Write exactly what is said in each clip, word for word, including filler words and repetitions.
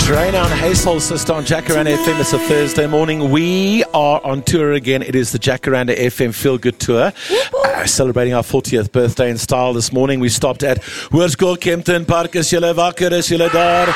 Trainer and Hazel Sister on Jacaranda F M. It's a Thursday morning. We are on tour again. It is the Jacaranda F M Feel Good Tour. Uh, celebrating our fortieth birthday in style this morning. We stopped at Hoërskool Kempton Park. Is julle wakker? Is julle daar?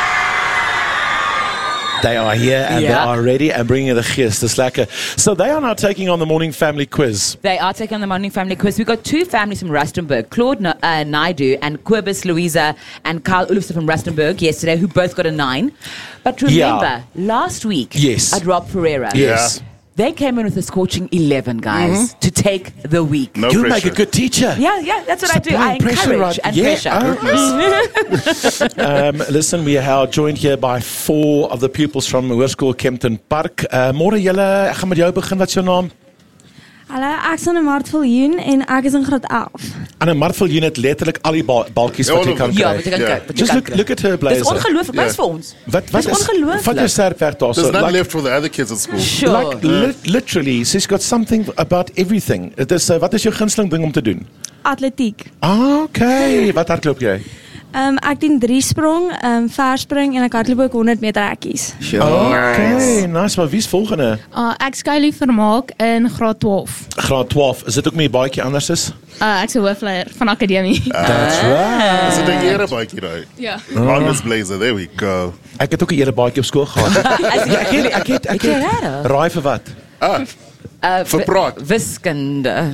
They are here and yeah. they are ready and bringing the geest. It's like a, so they are now taking on the morning family quiz. They are taking on the morning family quiz. We've got two families from Rustenburg, Claude uh, Naidu and Quibus Louisa and Carl Ulfsen from Rustenburg yesterday, who both got a nine. But remember, yeah. last week yes. at Rob Ferreira, yes. Yeah. they came in with a scorching eleven, guys, mm-hmm. to take the week. No you pressure. Make a good teacher. Yeah, yeah, that's what Supply I do. I encourage right. and yeah. pressure. Oh. um, listen, we are joined here by four of the pupils from Hoërskool Kempton Park. Uh, Môre julle, ek gaan met jou begin. Wat is jou naam? Hallo, ek is Anne-Mart Viljoen en ek is in graad elf. Anne-Mart Viljoen het letterlik al die ba balkies wat jy kan kry. Ja, wat jy kan kry. Just look, look at her blazer. Dis ongelooflik, wys vir ons. Wat wat is ongelooflik? Vat jou sterk weg daar. There's none like, left for the other kids at school. Sure. Like li literally, she's got something about everything. Dis uh, wat is jou gunsteling ding om te doen? Atletiek. Ah, okay. Wat hardloop jy? Um, ek doen drie sprong, um, verspring en ek hardloop ook honderd meter hekkies. Sure. Okay, nice. Maar wie is volgende? Uh, ek Skylie Vermaak in graad twaalf. Graad twaalf. Is dit ook meer baadjie anders is? Uh, ek is 'n hoofleier van akademie. Uh, That's right. Is dit 'n erebaadjie daai? Ja. On this blazer, there we go. Ek het ook 'n erebaadjie op skool gehad. ek het ek het ek het raai vir wat? Ah. Uh, vir praat. Wiskunde.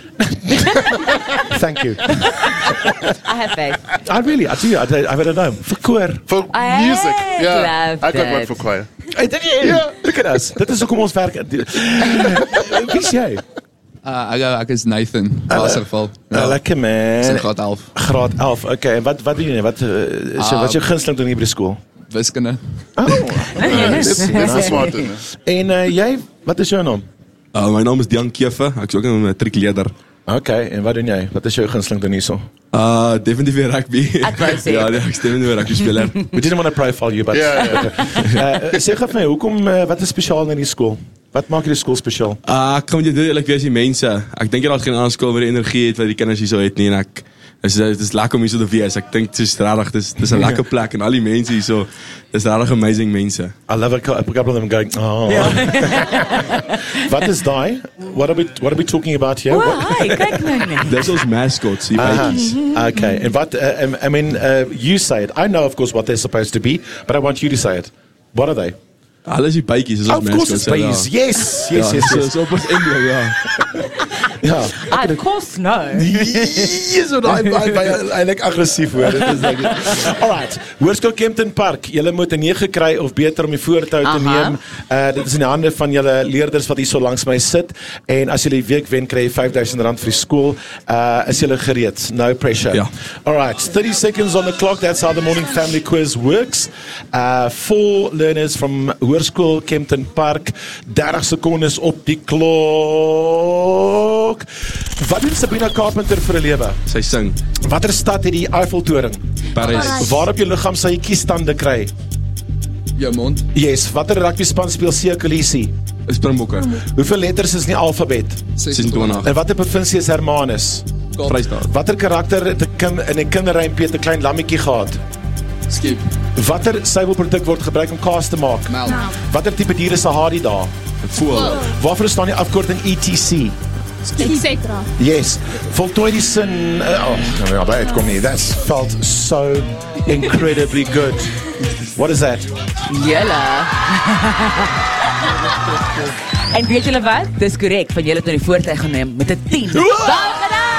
Thank you. I have faith. I really, I do. I, I don't know. For koor. For music. Yeah. I got one for choir. Hey, did you? Yeah. Look at us. Dit is ook om ons werk. Wie is jy? Uh, ek, ek is Nathan, Wasserval. Uh, uh, lekker man. Ek is graad elf. Graad elf, okay. En wat, wat doen jy? Wat, uh, is, uh, wat is jou gunsteling doen hier by die school? Wiskunde. Oh, Dis is smart. En uh, jy, wat is jou naam? Uh, my naam is Dian Keefe, ek is ook 'n matriekleder. Okay, en wat doen jy? Wat is jou gunsteling doen hierso? Uh, definitief weer rugby. Ek wou sê. Ja, ek stem weer rugby speler. We didn't want to profile you, but... Yeah, yeah. uh, sê gou vir my, hoekom, uh, wat is spesiaal in die skool? Wat maak die skool spesiaal? Uh, ek kan met jou doen, eerlik wees die mense. Ek dink jy daar geen ander skool waar die energie het wat die kinders hier so het nie, en ek... Het is, het is lekker om hier so te wees. Ek dink het is rarig, het is, het is een lekker plek en al die mense hier so, het is rarig amazing mense. I love a couple of them going, oh. Wat is die? What are we, what are we talking about here? Oh, hi, kyk nou net. Dis ons mascots, die uh-huh. babies. Okay, and what, uh, I mean, uh, you say it. I know, of course, what they're supposed to be, but I want you to say it. What are they? Alles die bytjies is ons mascots. Of course it's babies, ja. yes, yes, ja, yes, yes. So op ons emblem, ja. Ja. I of course no. Yes, so daai hy lyk aggressief hoor. Dit is like alright. Hoërskool Kempton Park. Julle moet 'n nege kry of beter om die voortou te neem. Uh dit is in die hande van julle leerders wat hier so langs my sit en as julle die week wen kry jy vyf duisend rand vir die skool. Uh is julle gereed? No pressure. Ja. Alright, thirty seconds on the clock. That's how the morning family quiz works. Uh four learners from Hoërskool Kempton Park. thirty secondes op die klok. Wat doen Sabrina Carpenter vir 'n lewe? Sy sing. Watter stad het die Eiffeltoring? Parijs. Waar op jou liggaam sal jy kiestande kry? Jou mond. Yes, watter rugby span speel Siya Kolisi? Springbokke. Hoeveel letters is in die alfabet? sesentwintig. En watter provinsie is Hermanus? Vrystaat. Watter karakter het 'n kind in 'n kinderrympie 'n klein lammetjie gehad? Skip. Watter suiwelproduk word gebruik om kaas te maak? Melk. Watter tipe dier is 'n harie daar? Voel. Waarvoor staan die afkorting E T C? Etcetera. Yes. Voltooi die sin. Uh, oh, ja, dat kom nie. That felt so incredibly good. What is that? Julle. En weet julle wat? Dis korrek, van julle het nou die voortuig geneem met 'n tien. Wel gedaan!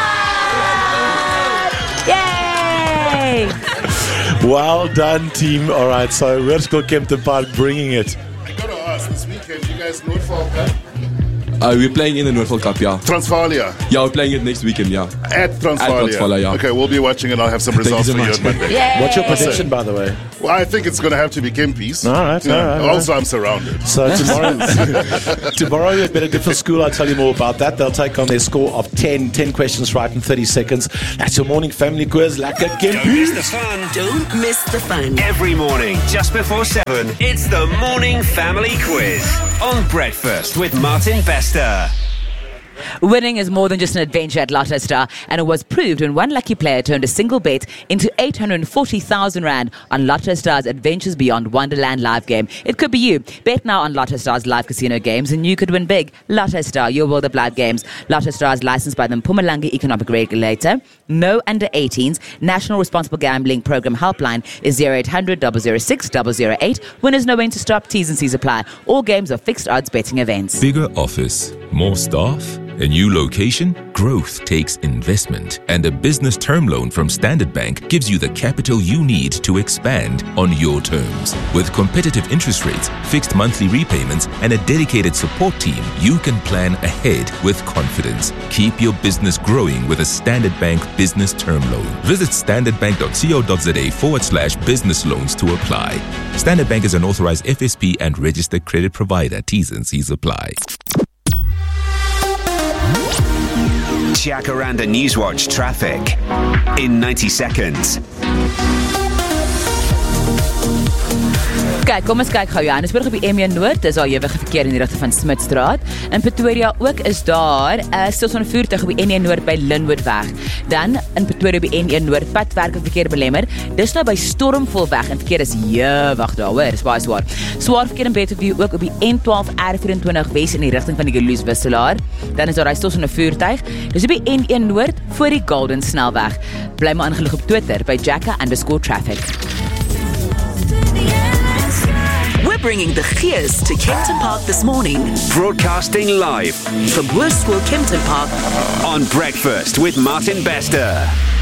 Yay! Well done, team. All right, so Hoërskool Kempton Park bringing it. I gotta ask, this weekend, you guys Noordval Cup? Uh, we're playing in the Noordval Cup, yeah. Transvalia. Yeah, we're playing it next weekend, yeah. At Transvalia. At Transvalia, yeah. Okay, we'll be watching and I'll have some results you so for you much. on Monday. Yay! What's your prediction, by the way? Well, I think it's going to have to be Kempies. All right, Yeah. all right, all Also, I'm surrounded. So tomorrow, tomorrow you're at Benedict School. I'll tell you more about that. They'll take on their score of ten. ten questions right in thirty seconds. That's your morning family quiz. Lekker Don't miss the fun. Don't miss the fun. Every morning, just before seven, it's the morning family quiz on Breakfast with Martin Bester. Winning is more than just an adventure at Lotto Star, and it was proved when one lucky player turned a single bet into eight hundred forty thousand rand on Lotto Star's Adventures Beyond Wonderland live game. It could be you. Bet now on Lotto Star's live casino games and you could win big. Lotto Star, your world of live games. Lotto Star is licensed by the Mpumalanga Economic Regulator. No under eighteens. National Responsible Gambling Program helpline is zero eight hundred, double oh six, double oh eight. Winners know when to stop. T's and C's apply. All games are fixed odds betting events. Bigger office, more staff, a new location? Growth takes investment, and a business term loan from Standard Bank gives you the capital you need to expand on your terms. With competitive interest rates, fixed monthly repayments, and a dedicated support team, you can plan ahead with confidence. Keep your business growing with a Standard Bank business term loan. Visit standardbank.co.za forward slash business loans to apply. Standard Bank is an authorized F S P and registered credit provider. T's and C's apply. Jacaranda Newswatch traffic in ninety seconds. Kijk, kom eens kyk gou. Johannesburg op die M een Noord, is daar ewige verkeer in die rigting van Smitstraat. In Pretoria ook is daar 'n uh, stilstaande voertuig op die N een Noord by Linwoodweg. Dan in Pretoria op die N een Noord padwerk en verkeer belemmer. Dis nou by Stormvolweg en verkeer is ewig daar, hoor, is baie swaar. Swaar verkeer in Betterview ook op die N twaalf R vyf Wes in die rigting van die Galoes Wisselaar. Dan is daar 'n stilstaande voertuig. Dis op die N een Noord voor die Golden Snelweg. Bly maar ingelig op Twitter by Jacka underscore traffic. We're bringing the gears to Kempton Park this morning. Broadcasting live from Woolswell Kempton Park on Breakfast with Martin Bester.